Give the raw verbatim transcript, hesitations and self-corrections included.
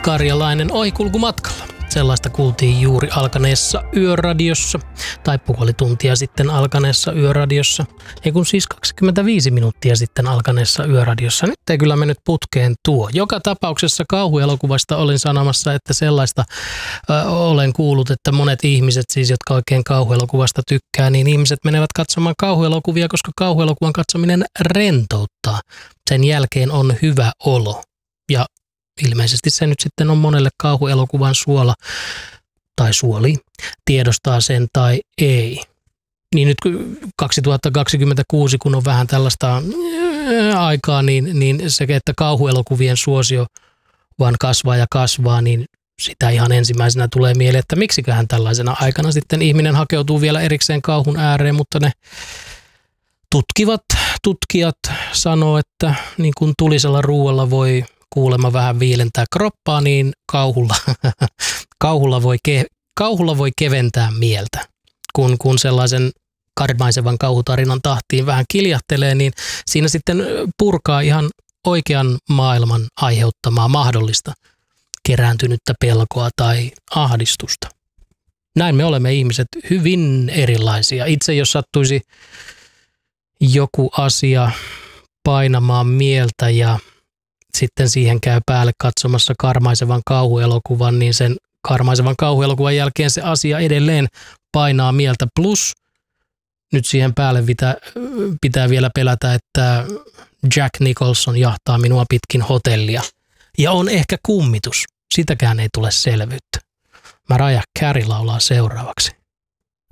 karjalainen ohikulkumatkalla. Sellaista kuultiin juuri alkaneessa Yöradiossa, tai puoli tuntia sitten alkaneessa Yöradiossa, ei kun siis kaksikymmentäviisi minuuttia sitten alkaneessa Yöradiossa. Nyt ei kyllä mennyt putkeen tuo. Joka tapauksessa kauhuelokuvasta olin sanomassa, että sellaista ö, olen kuullut, että monet ihmiset siis, jotka oikein kauhuelokuvasta tykkää, niin ihmiset menevät katsomaan kauhuelokuvia, koska kauhuelokuvan katsominen rentouttaa. Sen jälkeen on hyvä olo. Ja ilmeisesti se nyt sitten on monelle kauhuelokuvan suola tai suoli, tiedostaa sen tai ei. Niin nyt kaksituhattakaksikymmentäkuusi, kun on vähän tällaista aikaa, niin, niin se, että kauhuelokuvien suosio vaan kasvaa ja kasvaa, niin sitä ihan ensimmäisenä tulee mieleen, että miksiköhän tällaisena aikana sitten ihminen hakeutuu vielä erikseen kauhun ääreen, mutta ne tutkivat, tutkijat sanoo, että niin kuin tulisella ruualla voi kuulemma vähän viilentää kroppaa, niin kauhulla, kauhulla, voi, ke, kauhulla voi keventää mieltä. Kun, kun sellaisen karmaisevan kauhutarinan tahtiin vähän kiljahtelee, niin siinä sitten purkaa ihan oikean maailman aiheuttamaa mahdollista kerääntynyttä pelkoa tai ahdistusta. Näin me olemme ihmiset hyvin erilaisia. Itse jos sattuisi joku asia painamaan mieltä ja sitten siihen käy päälle katsomassa karmaisevan kauhuelokuvan, niin sen karmaisevan kauhuelokuvan jälkeen se asia edelleen painaa mieltä. Plus nyt siihen päälle pitää, pitää vielä pelätä, että Jack Nicholson jahtaa minua pitkin hotellia. Ja on ehkä kummitus. Sitäkään ei tule selvyyttä. Mariah Carey laulaa seuraavaksi.